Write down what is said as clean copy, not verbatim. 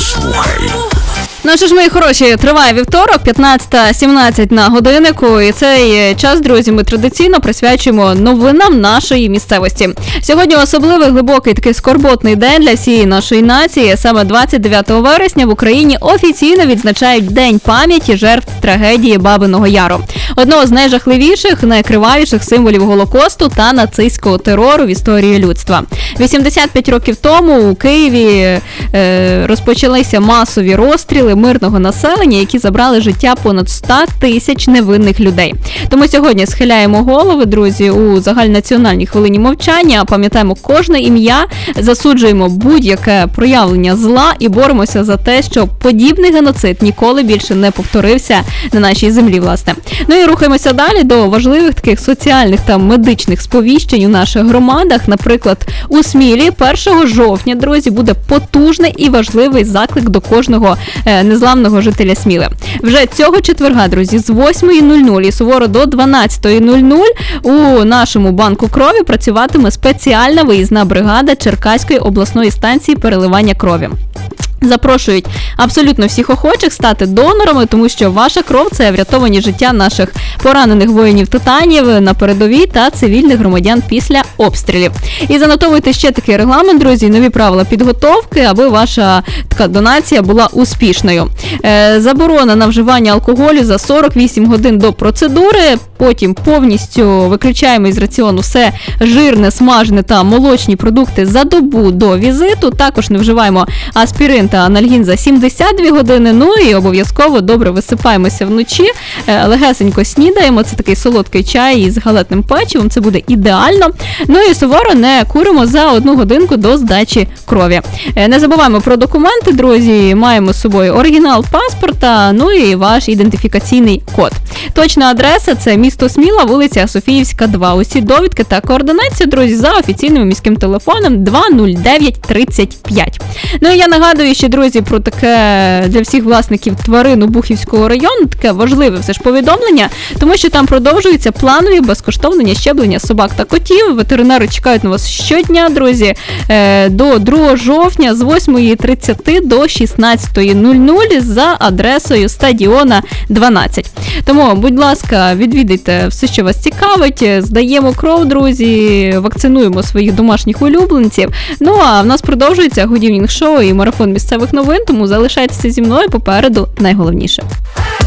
Слухай. Ну що ж, мої хороші, триває вівторок, 15:17 на годиннику, і цей час, друзі, ми традиційно присвячуємо новинам нашої місцевості. Сьогодні особливий, глибокий, такий скорботний день для всієї нашої нації. Саме 29 вересня в Україні офіційно відзначають День пам'яті жертв трагедії Бабиного Яру. Одного з найжахливіших, найкривавіших символів Голокосту та нацистського терору в історії людства. 85 років тому у Києві розпочалися масові розстріли мирного населення, які забрали життя понад 100 тисяч невинних людей. Тому сьогодні схиляємо голови, друзі, у загальнонаціональній хвилині мовчання, пам'ятаємо кожне ім'я, засуджуємо будь-яке проявлення зла і боремося за те, щоб подібний геноцид ніколи більше не повторився на нашій землі, власне. Ну і рухаємося далі до важливих таких соціальних та медичних сповіщень у наших громадах. Наприклад, у Смілі 1 жовтня, друзі, буде потужний і важливий заклик до кожного незламного жителя Сміли. Вже цього четверга, друзі, з 8:00 і суворо до 12:00 у нашому банку крові працюватиме спеціальна виїзна бригада Черкаської обласної станції переливання крові. Запрошують абсолютно всіх охочих стати донорами, тому що ваша кров – це врятовані життя наших поранених воїнів-титанів на передовій та цивільних громадян після обстрілів. І занотовуйте ще такий регламент, друзі, нові правила підготовки, аби ваша така донація була успішною. Заборона на вживання алкоголю за 48 годин до процедури, потім повністю виключаємо із раціону все жирне, смажене та молочні продукти за добу до візиту, також не вживаємо аспірин та анальгін за 72 години, ну і обов'язково добре висипаємося вночі, легесенько снідаємо, це такий солодкий чай із галетним печивом, це буде ідеально. Ну і суворо не куримо за 1 годинку до здачі крові. Не забуваємо про документи, друзі, маємо з собою оригінал паспорта, ну і ваш ідентифікаційний код. Точна адреса – це місто Сміла, вулиця Софіївська, 2. Усі довідки та координації, друзі, за офіційним міським телефоном 20935. Ну і я нагадую ще, друзі, про таке для всіх власників тварин Обухівського району, таке важливе все ж повідомлення, тому що там продовжуються планові безкоштовні щеплення собак та котів. Ветеринари чекають на вас щодня, друзі, до 2 жовтня з 8:30 до 16:00 за адресою Стадіона 12. Тому, будь ласка, відвідайте все, що вас цікавить, здаємо кров, друзі, вакцинуємо своїх домашніх улюбленців. Ну, а в нас продовжується годівнінг шоу і марафон місцевих новин, тому залишайтеся зі мною, попереду найголовніше.